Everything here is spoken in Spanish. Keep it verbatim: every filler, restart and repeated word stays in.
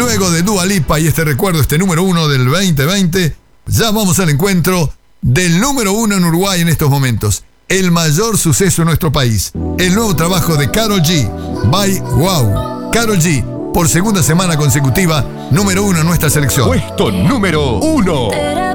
luego de Dua Lipa y este recuerdo, este número uno del veinte veinte, ya vamos al encuentro del número uno en Uruguay en estos momentos. El mayor suceso en nuestro país. El nuevo trabajo de Karol G. By Wow. Karol G, por segunda semana consecutiva, número uno en nuestra selección. Puesto número uno.